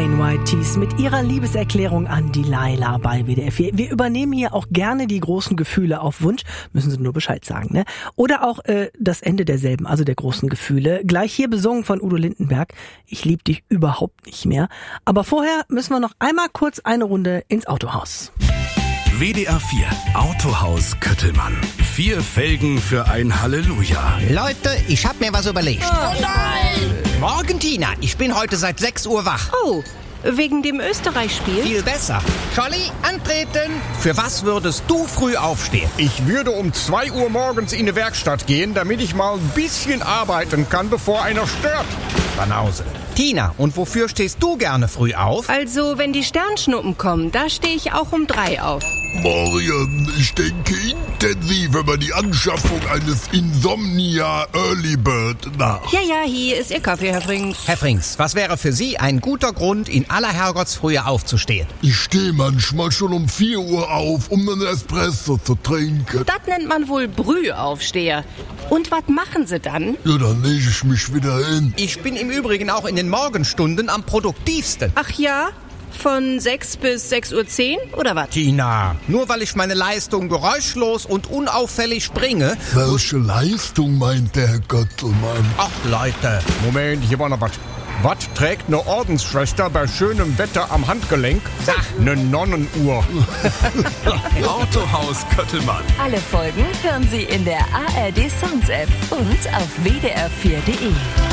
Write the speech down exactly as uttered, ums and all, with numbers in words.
Plain White Tees mit ihrer Liebeserklärung an Delilah bei W D R vier. Wir übernehmen hier auch gerne die großen Gefühle auf Wunsch, müssen Sie nur Bescheid sagen, ne? Oder auch äh, das Ende derselben, also der großen Gefühle. Gleich hier besungen von Udo Lindenberg. Ich lieb dich überhaupt nicht mehr. Aber vorher müssen wir noch einmal kurz eine Runde ins Autohaus. W D R vier Autohaus Köttelmann. Vier Felgen für ein Halleluja. Leute, ich hab mir was überlegt. Oh nein! Morgen, Tina. Ich bin heute seit sechs Uhr wach. Oh, wegen dem Österreich-Spiel? Viel besser. Scholli, antreten. Für was würdest du früh aufstehen? Ich würde um zwei Uhr morgens in die Werkstatt gehen, damit ich mal ein bisschen arbeiten kann, bevor einer stört. Banause. Tina, und wofür stehst du gerne früh auf? Also, wenn die Sternschnuppen kommen, da stehe ich auch um drei auf. Marian, ich denke intensiv über die Anschaffung eines Insomnia Early Bird nach. Ja, ja, hier ist Ihr Kaffee, Herr Frings. Herr Frings, was wäre für Sie ein guter Grund, in aller Herrgottsfrühe aufzustehen? Ich stehe manchmal schon um vier Uhr auf, um einen Espresso zu trinken. Das nennt man wohl Brühaufsteher. Und was machen Sie dann? Ja, dann lege ich mich wieder hin. Ich bin im Übrigen auch in den Morgenstunden am produktivsten. Ach ja? Von sechs bis sechs Uhr zehn oder was? Tina, nur weil ich meine Leistung geräuschlos und unauffällig bringe... Welche Leistung meint der Herr Götzelmann? Ach, Leute. Moment, hier war noch was. Was trägt eine Ordensschwester bei schönem Wetter am Handgelenk? Sag. Eine Nonnenuhr. Autohaus Köttelmann. Alle Folgen hören Sie in der A R D Songs App und auf w d r vier punkt d e.